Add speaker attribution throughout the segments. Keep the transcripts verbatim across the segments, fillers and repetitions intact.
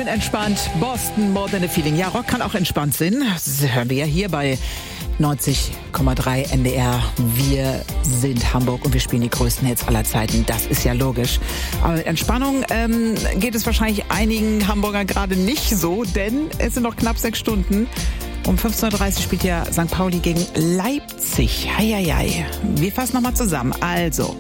Speaker 1: entspannt. Boston, More Than a Feeling. Ja, Rock kann auch entspannt sein. Das hören wir ja hier bei neunzig Komma drei N D R. Wir sind Hamburg und wir spielen die größten Hits aller Zeiten. Das ist ja logisch. Aber mit Entspannung ähm, geht es wahrscheinlich einigen Hamburger gerade nicht so, denn es sind noch knapp sechs Stunden. Um fünfzehn Uhr dreißig spielt ja Sankt Pauli gegen Leipzig. Heieiei. Wir fassen nochmal zusammen. Also,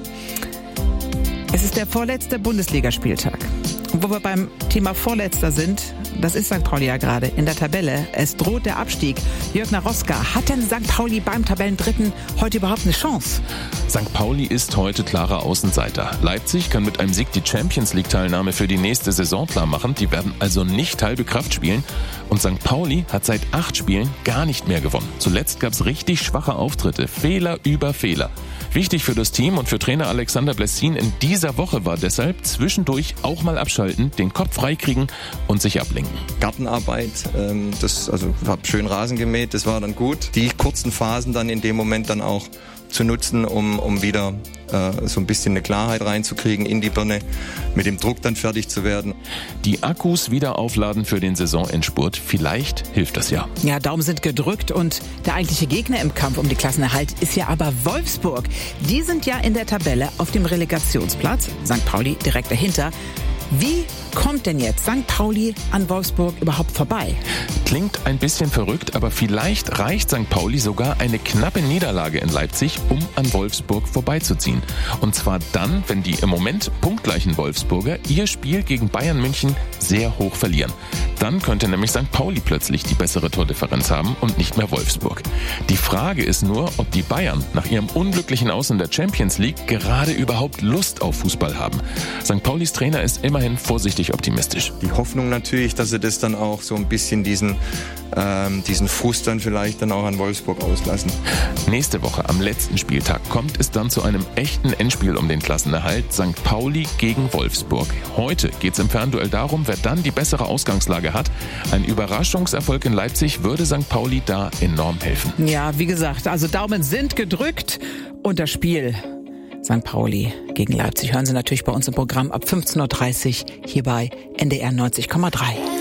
Speaker 1: es ist der vorletzte Bundesligaspieltag. Und wo wir beim Thema Vorletzter sind, das ist Sankt Pauli ja gerade in der Tabelle. Es droht der Abstieg. Jörg Naroska, hat denn Sankt Pauli beim Tabellendritten heute überhaupt eine Chance?
Speaker 2: Sankt Pauli ist heute klarer Außenseiter. Leipzig kann mit einem Sieg die Champions-League-Teilnahme für die nächste Saison klar machen. Die werden also nicht halbe Kraft spielen. Und Sankt Pauli hat seit acht Spielen gar nicht mehr gewonnen. Zuletzt gab es richtig schwache Auftritte. Fehler über Fehler. Wichtig für das Team und für Trainer Alexander Blessin in dieser Woche war deshalb zwischendurch auch mal abschalten, den Kopf freikriegen und sich ablenken.
Speaker 3: Gartenarbeit, ähm, das, also ich habe schön Rasen gemäht, das war dann gut. Die kurzen Phasen dann in dem Moment dann auch zu nutzen, um, um wieder äh, so ein bisschen eine Klarheit reinzukriegen in die Birne, mit dem Druck dann fertig zu werden.
Speaker 2: Die Akkus wieder aufladen für den Saisonendspurt, vielleicht hilft das ja.
Speaker 1: Ja, Daumen sind gedrückt und der eigentliche Gegner im Kampf um die Klassenerhalt ist ja aber Wolfsburg. Die sind ja in der Tabelle auf dem Relegationsplatz, Sankt Pauli direkt dahinter. Wie kommt denn jetzt Sankt Pauli an Wolfsburg überhaupt vorbei?
Speaker 2: Klingt ein bisschen verrückt, aber vielleicht reicht Sankt Pauli sogar eine knappe Niederlage in Leipzig, um an Wolfsburg vorbeizuziehen. Und zwar dann, wenn die im Moment punktgleichen Wolfsburger ihr Spiel gegen Bayern München sehr hoch verlieren. Dann könnte nämlich Sankt Pauli plötzlich die bessere Tordifferenz haben und nicht mehr Wolfsburg. Die Frage ist nur, ob die Bayern nach ihrem unglücklichen Aus in der Champions League gerade überhaupt Lust auf Fußball haben. Sankt Paulis Trainer ist immerhin vorsichtig optimistisch.
Speaker 3: Die Hoffnung natürlich, dass sie das dann auch so ein bisschen diesen, ähm, diesen Frust dann vielleicht dann auch an Wolfsburg auslassen.
Speaker 2: Nächste Woche am letzten Spieltag kommt es dann zu einem echten Endspiel um den Klassenerhalt. Sankt Pauli gegen Wolfsburg. Heute geht es im Fernduell darum, wer dann die bessere Ausgangslage hat. Ein Überraschungserfolg in Leipzig würde Sankt Pauli da enorm helfen.
Speaker 1: Ja, wie gesagt, also Daumen sind gedrückt und das Spiel Sankt Pauli gegen Leipzig hören Sie natürlich bei uns im Programm ab fünfzehn Uhr dreißig hier bei N D R neunzig Komma drei.